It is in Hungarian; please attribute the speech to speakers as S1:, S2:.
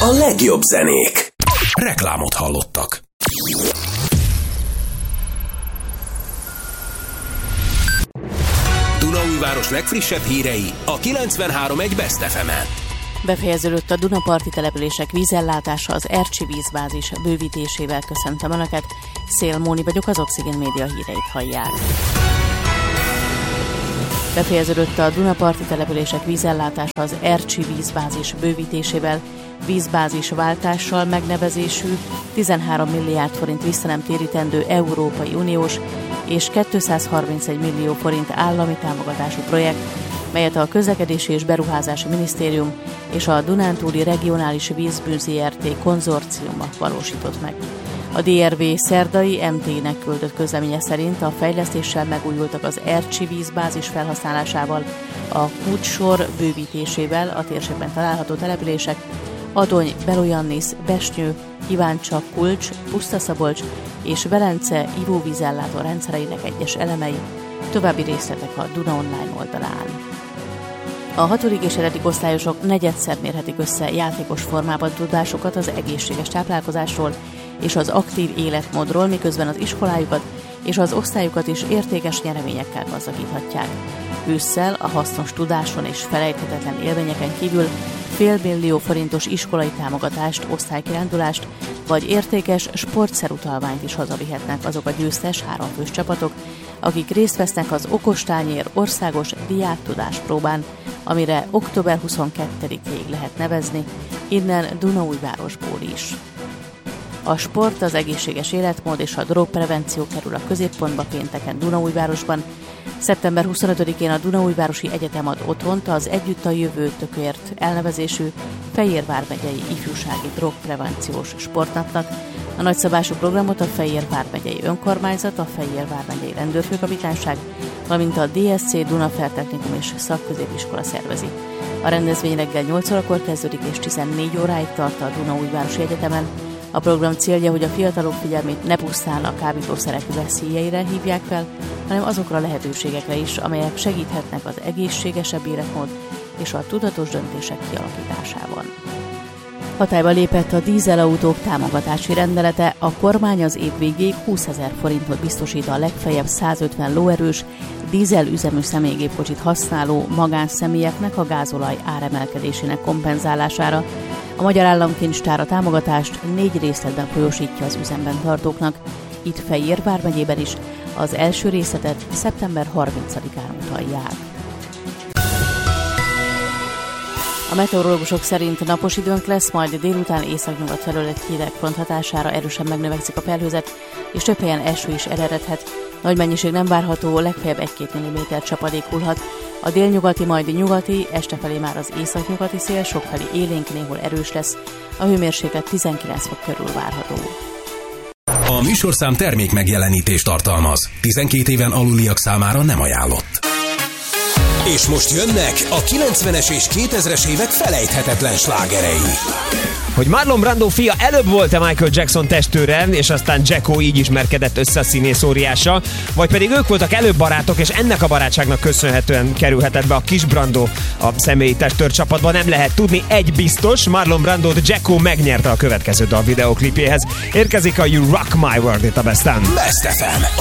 S1: A legjobb zenék. Reklámot hallottak. Dunaújváros legfrissebb hírei a 93.1 Best FM-en.
S2: Befejeződött a Dunaparti települések vízellátása az Ercsi vízbázis bővítésével. Köszöntöm Önöket, Szél Móni vagyok, az Oxygen Média híreit hallják. Befejeződött a Dunaparti települések vízellátása az Ercsi vízbázis bővítésével. Vízbázis váltással megnevezésű 13 milliárd forint visszanemtérítendő Európai Uniós és 231 millió forint állami támogatású projekt, melyet a Közlekedési és Beruházási Minisztérium és a Dunántúli Regionális Vízbűn Zrt. Konzorciuma valósított meg. A DRV szerdai MT-nek küldött közleménye szerint a fejlesztéssel megújultak az Ercsi vízbázis felhasználásával, a Kútsor bővítésével a térségben található települések Adony, Belojannis, Besnyő, Iváncsa, Kulcs, Pusztaszabolcs és Velence ivóvízellátó rendszereinek egyes elemei. További részletek a Duna Online oldalán. A 6. és 7. osztályosok negyedszer mérhetik össze játékos formában tudásukat az egészséges táplálkozásról és az aktív életmódról, miközben az iskolájukat és az osztályukat is értékes nyereményekkel gazdagíthatják. Ősszel a hasznos tudáson és felejthetetlen élményeken kívül $500 millió forintos iskolai támogatást, osztálykirándulást vagy értékes sportszerutalványt is hazavihetnek azok a győztes 3 fős csapatok, akik részt vesznek az Okostányér országos diáktudáspróbán, amire október 22-ig lehet nevezni, innen Dunaújvárosból is. A sport, az egészséges életmód és a drogprevenció kerül a középpontba pénteken Dunaújvárosban. Szeptember 25-én a Dunaújvárosi Egyetem ad otthont az Együtt a jövőtökért elnevezésű Fejér vármegyei ifjúsági drogprevenciós sportnapnak. A nagyszabású programot a Fejér vármegyei önkormányzat, a Fejér vármegyei rendőrfőkapitányság, valamint a DSC Dunafertechnikum és szakközépiskola szervezi. A rendezvény reggel 8 órakor kezdődik és 14 óráig tart a Dunaújvárosi Egyetemen. A program célja, hogy a fiatalok figyelmét ne pusztán a kábítószerek veszélyeire hívják fel, hanem azokra a lehetőségekre is, amelyek segíthetnek az egészségesebb életmód és a tudatos döntések kialakításában. Hatályba lépett a dízelautók támogatási rendelete, a kormány az év végéig 20 000 forintot biztosít a legfeljebb 150 lóerős dízelüzemű személygépkocsit használó magánszemélyeknek a gázolaj áremelkedésének kompenzálására. A Magyar Államkincstár a támogatást 4 részletben folyósítja az üzemben tartóknak. Itt Fejér vármegyében is az első részletet szeptember 30-án utalják. A meteorológusok szerint napos időnk lesz, majd délután északnyugat felől egy hideg front hatására erősen megnövekszik a felhőzet, és több helyen eső is eredhet. Nagy mennyiség nem várható, legfeljebb 1-2 mm csapadék hullhat. A délnyugati, majd nyugati, este felé már az északnyugati szél sokfelé élénk, néhol erős lesz. A hőmérséklet 19 fok körül várható.
S1: A műsorszám termék megjelenítést tartalmaz. 12 éven aluliak számára nem ajánlott. És most jönnek a 90-es és 2000-es évek felejthetetlen slágerei.
S3: Hogy Marlon Brando fia előbb volt-e Michael Jackson testőre, és aztán Jacko így ismerkedett össze a színész óriással, vagy pedig ők voltak előbb barátok, és ennek a barátságnak köszönhetően kerülhetett be a kis Brando a személyi testőr csapatba, nem lehet tudni. Egy biztos, Marlon Brandot Jacko megnyerte a következő dal videóklipjéhez. Érkezik a You Rock My World itt a Besten.
S1: Best FM,